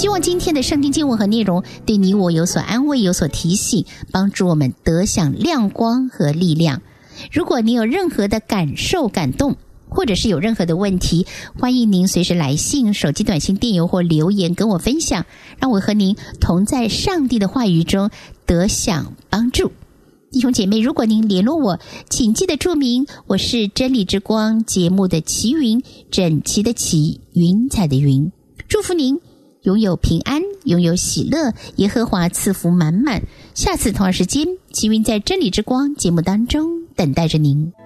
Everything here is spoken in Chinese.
希望今天的圣经经文和内容对你我有所安慰，有所提醒，帮助我们得享亮光和力量。如果你有任何的感受、感动，或者是有任何的问题，欢迎您随时来信、手机短信、电邮或留言跟我分享，让我和您同在上帝的话语中得享帮助。弟兄姐妹，如果您联络我，请记得注明我是真理之光节目的齐云，整齐的齐，云彩的云。祝福您拥有平安，拥有喜乐，耶和华赐福满满。下次同样时间，齐云在真理之光节目当中等待着您。